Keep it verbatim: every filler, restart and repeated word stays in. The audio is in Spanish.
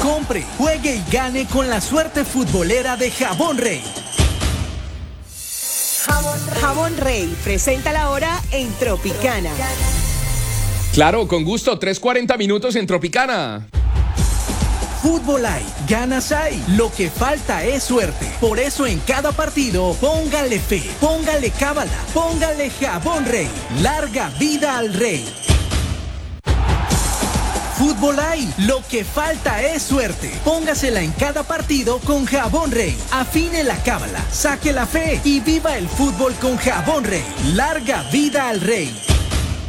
Compre, juegue y gane con la suerte futbolera de Jabón Rey. Jabón Rey, Jabón Rey presenta la hora en Tropicana. Claro, con gusto, tres cuarenta minutos en Tropicana. Fútbol hay, ganas hay, lo que falta es suerte. Por eso en cada partido, póngale fe, póngale cábala, póngale Jabón Rey. Larga vida al Rey. Fútbol hay, lo que falta es suerte. Póngasela en cada partido con Jabón Rey. Afine la cábala, saque la fe y viva el fútbol con Jabón Rey. Larga vida al Rey.